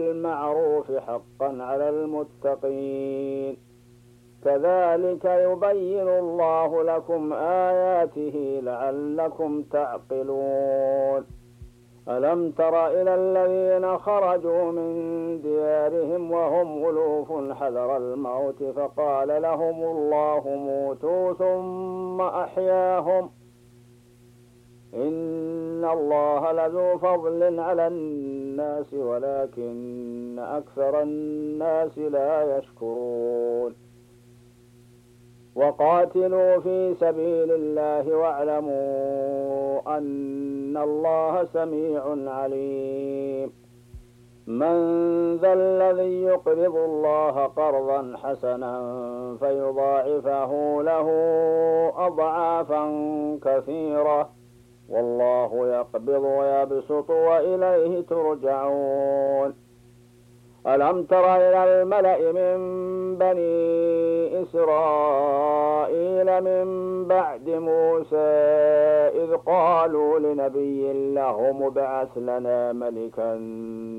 بالمعروف حقا على المتقين. كذلك يبين الله لكم آياته لعلكم تعقلون. ألم تر إلى الذين خرجوا من ديارهم وهم ألوف حذر الموت فقال لهم الله موتوا ثم أحياهم إن الله لذو فضل على الناس ولكن أكثر الناس لا يشكرون. وقاتلوا في سبيل الله واعلموا أن الله سميع عليم. من ذا الذي يقرض الله قرضا حسنا فيضاعفه له أضعافا كثيرة والله يقبض ويبسط وإليه ترجعون. ألم تر إلى الملأ من بني إسرائيل من بعد موسى إذ قالوا لنبي له ابعث لنا ملكا